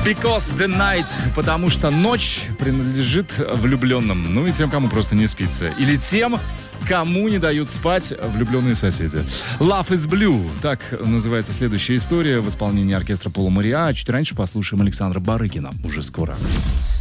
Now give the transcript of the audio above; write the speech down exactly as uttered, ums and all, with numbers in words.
Because the night, потому что ночь принадлежит влюбленным. Ну и тем, кому просто не спится. Или тем, кому не дают спать влюбленные соседи. Love is Blue. Так называется следующая история в исполнении оркестра Пола Мориа. Чуть раньше послушаем Александра Барыкина. Уже скоро.